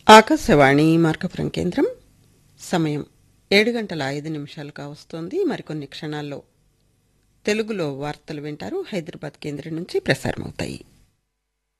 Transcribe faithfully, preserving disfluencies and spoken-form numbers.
ఆకాశవాణి మార్కపురం కేంద్రం. సమయం ఏడు గంటల ఐదు నిమిషాలు కావస్తోంది. మరికొన్ని క్షణాల్లో తెలుగులో వార్తలు వింటారు. హైదరాబాద్ కేంద్రం నుంచి ప్రసారమవుతాయి.